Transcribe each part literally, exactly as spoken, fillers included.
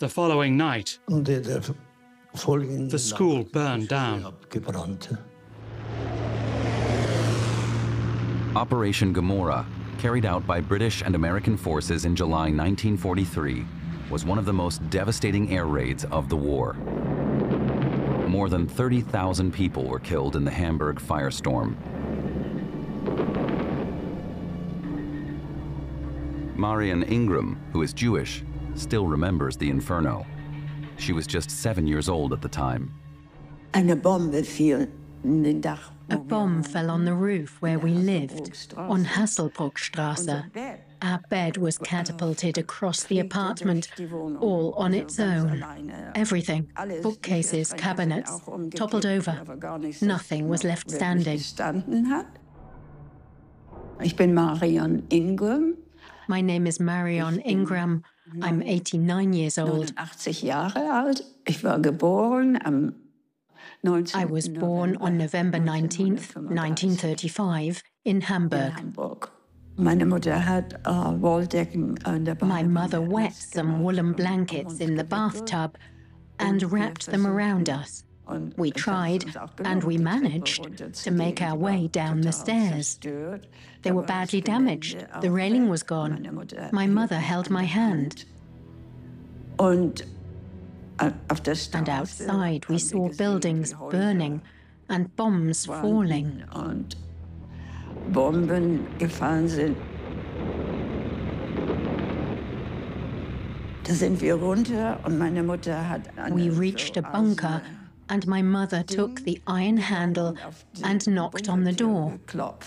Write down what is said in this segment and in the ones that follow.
The following night, the school burned down. Operation Gomorrah, carried out by British and American forces in July nineteen forty-three, was one of the most devastating air raids of the war. More than thirty thousand people were killed in the Hamburg firestorm. Marian Ingram, who is Jewish, still remembers the inferno. She was just seven years old at the time. A bomb fell on the roof where we lived, on Hasselbruckstrasse. Our bed was catapulted across the apartment, all on its own. Everything, bookcases, cabinets, toppled over. Nothing was left standing. My name is Marion Ingram. I'm eighty-nine years old. I was born on November nineteenth, nineteen thirty-five, in Hamburg. My mother wet some woolen blankets in the bathtub and wrapped them around us. We tried, and we managed, to make our way down the stairs. They were badly damaged. The railing was gone. My mother held my hand. And outside, we saw buildings burning and bombs falling. We reached a bunker, and my mother took the iron handle and knocked on the door.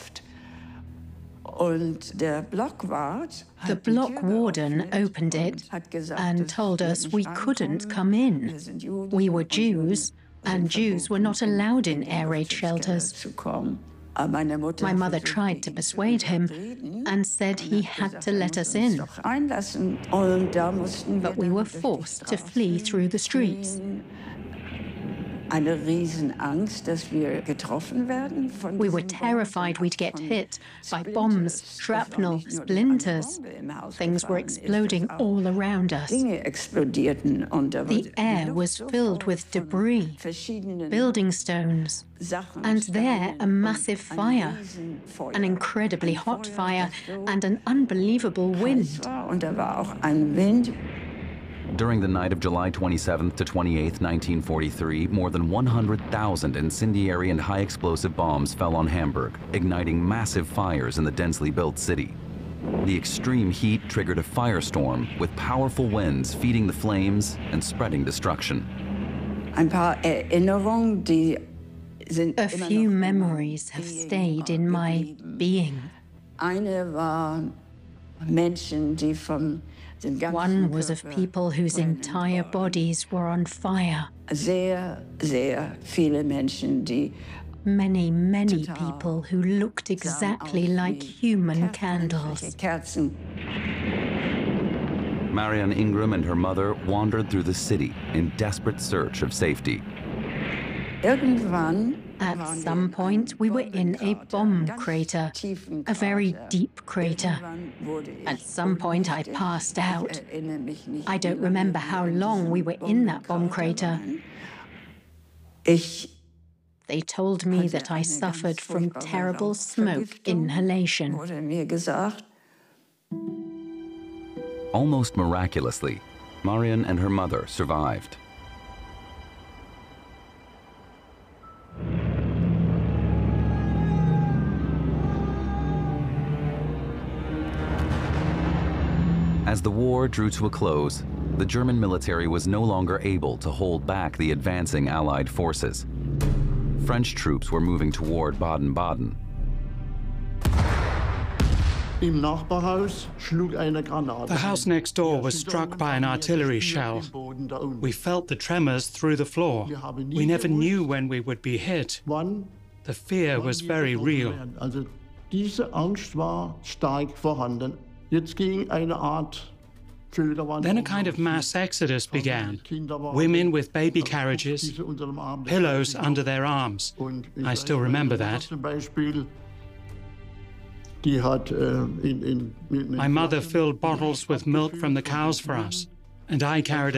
The block warden opened it and told us we couldn't come in. We were Jews, and Jews were not allowed in air raid shelters. My mother tried to persuade him and said he had to let us in. But we were forced to flee through the streets. We were terrified we'd get hit by bombs, shrapnel, splinters. Things were exploding all around us. The air was filled with debris, building stones, and there a massive fire, an incredibly hot fire, and an unbelievable wind. During the night of July twenty-seventh to twenty-eighth, nineteen forty-three, more than one hundred thousand incendiary and high-explosive bombs fell on Hamburg, igniting massive fires in the densely built city. The extreme heat triggered a firestorm with powerful winds feeding the flames and spreading destruction. A few memories have stayed in my being. One was of people whose entire bodies were on fire. Many, many people who looked exactly like human candles. Marian Ingram and her mother wandered through the city in desperate search of safety. At some point, we were in a bomb crater, a very deep crater. At some point, I passed out. I don't remember how long we were in that bomb crater. They told me that I suffered from terrible smoke inhalation. Almost miraculously, Marian and her mother survived. As the war drew to a close, the German military was no longer able to hold back the advancing Allied forces. French troops were moving toward Baden-Baden. The house next door was struck by an artillery shell. We felt the tremors through the floor. We never knew when we would be hit. The fear was very real. Then a kind of mass exodus began. Women with baby carriages, pillows under their arms. I still remember that. My mother filled bottles with milk from the cows for us, and I carried